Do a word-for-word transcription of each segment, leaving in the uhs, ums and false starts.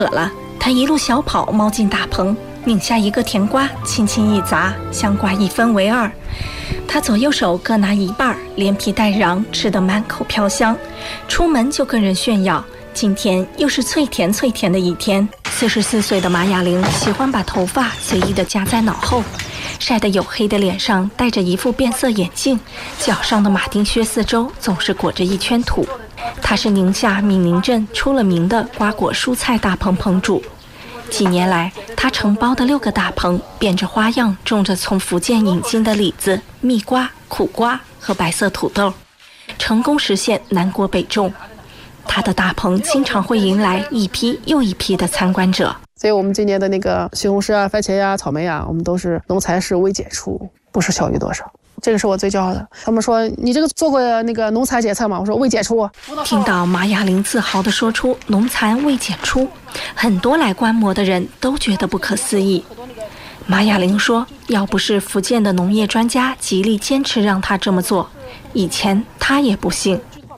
渴了，他一路小跑猫进大棚，拧下一个甜瓜，轻轻一砸，香瓜一分为二。他左右手各拿一半，连皮带瓤，吃得满口飘香。出门就跟人炫耀，今天又是脆甜脆甜的一天。四十四岁的马雅玲喜欢把头发随意地夹在脑后，晒得黝黑的脸上戴着一副变色眼镜，脚上的马丁靴四周总是裹着一圈土。他是宁夏闽宁镇出了名的瓜果蔬菜大棚棚主。几年来，他承包的六个大棚变着花样种着从福建引进的李子、蜜瓜、苦瓜和白色土豆，成功实现南国北种。他的大棚经常会迎来一批又一批的参观者。 所以我们今年的那个西红柿啊、番茄呀、草莓呀，我们都是农残是未检出，不是小于多少。这个是我最骄傲的。他们说你这个做过那个农残检测吗？我说未检出。 听到马雅玲自豪地说出农残未检出，很多来观摩的人都觉得不可思议。马雅玲说，要不是福建的农业专家极力坚持让她这么做，以前她也不信。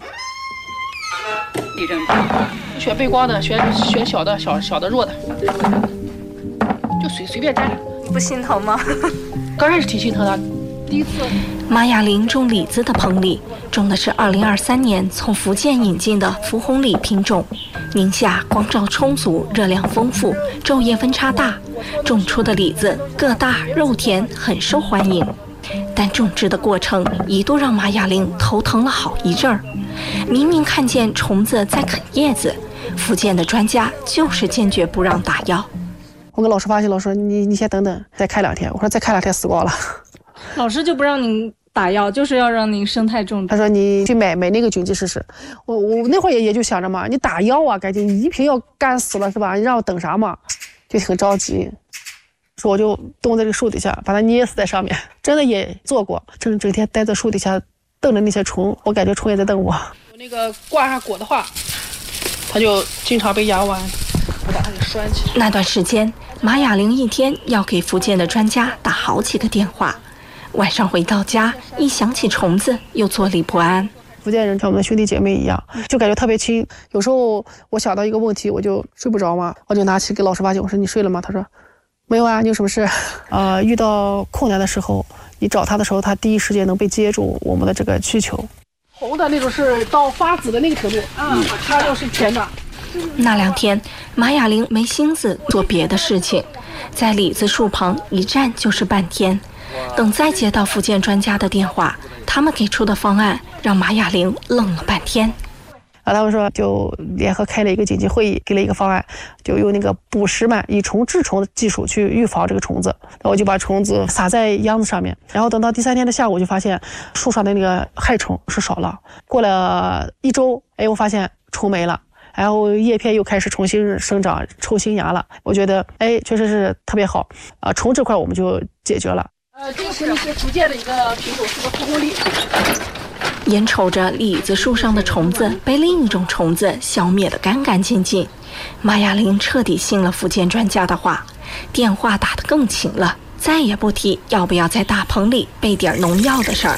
选背光的，选选小的，小小的弱的，就随随便摘的。 不心疼吗？ 刚开始挺心疼的。第一次， 马雅玲种李子的棚里种的是二零二三年从福建引进的福红李品种。宁夏光照充足，热量丰富，昼夜温差大，种出的李子个大肉甜，很受欢迎。但种植的过程一度让马雅玲头疼了好一阵儿。明明看见虫子在啃叶子，福建的专家就是坚决不让打药。 我跟老师发现，老师你你先等等，再开两天。我说再开两天死光了。 老师就不让您打药，就是要让您生态种植。 他说你去买买那个菌剂试试。我我那会儿也也就想着嘛，你打药啊，感觉你一瓶要干死了是吧？你让我等啥嘛？就挺着急。说我就蹲在这个树底下，把它捏死在上面。真的也做过，整整天待在树底下瞪着那些虫，我感觉虫也在瞪我。我那个挂上果的话，它就经常被压弯，我把它给拴起。 那段时间，马雅玲一天要给福建的专家打好几个电话。晚上回到家，一想起虫子，又坐立不安。 福建人像我们的兄弟姐妹一样，就感觉特别亲。有时候我想到一个问题，我就睡不着嘛，我就拿起给老师发信，我说你睡了吗？他说没有啊，你有什么事？呃，遇到困难的时候，你找他的时候，他第一时间能被接住我们的这个需求。红的那种是到发紫的那个程度，嗯，它就是甜的。 那两天，马雅玲没心思做别的事情，在李子树旁一站就是半天。等再接到福建专家的电话，他们给出的方案让马雅玲愣了半天。 啊，他们说就联合开了一个紧急会议，给了一个方案，就用那个捕食螨以虫治虫的技术去预防这个虫子。然后我就把虫子撒在秧子上面，然后等到第三天的下午，就发现树上的那个害虫是少了。过了一周，哎，我发现虫没了，然后叶片又开始重新生长，抽新芽了。我觉得，哎，确实是特别好啊，虫这块我们就解决了。呃，这个是福建的一个品种，是个蒲公李。 眼瞅着李子树上的虫子被另一种虫子消灭得干干净净，马雅玲彻底信了福建专家的话，电话打得更勤了，再也不提要不要在大棚里备点农药的事儿。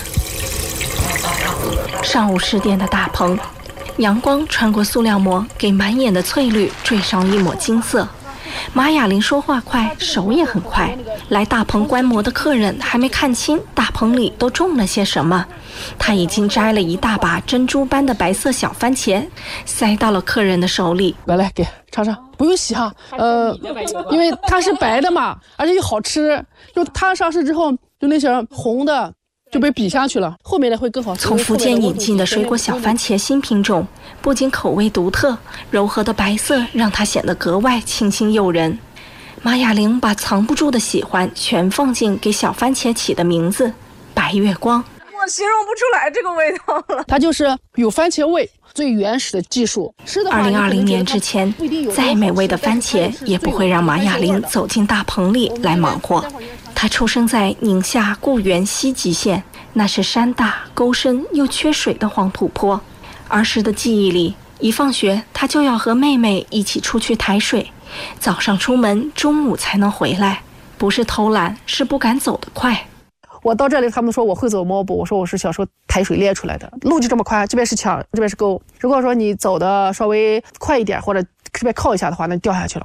上午十点的大棚，阳光穿过塑料膜，给满眼的翠绿缀上一抹金色。马雅玲说话快，手也很快。来大棚观摩的客人还没看清大棚里都种了些什么，他已经摘了一大把珍珠般的白色小番茄，塞到了客人的手里。 来来，给尝尝，不用洗哈。呃，因为它是白的嘛，而且又好吃。就它上市之后，就那些红的就被比下去了，后面的会更好吃。 从福建引进的水果小番茄新品种，不仅口味独特，柔和的白色让它显得格外清新诱人。马雅玲把藏不住的喜欢全放进给小番茄起的名字“白月光”。 我形容不出来这个味道了。 它就是有番茄味，最原始的技术。 二零二零年之前，再美味的番茄也不会让马雅玲走进大棚里来忙活。她出生在宁夏固原西极县，那是山大沟深又缺水的黄土坡。儿时的记忆里，一放学她就要和妹妹一起出去抬水，早上出门，中午才能回来。不是偷懒，是不敢走得快。 我到这里，他们说我会走猫步，我说我是小时候抬水练出来的。路就这么宽，这边是墙，这边是沟。如果说你走的稍微快一点，或者特别靠一下的话，那掉下去了。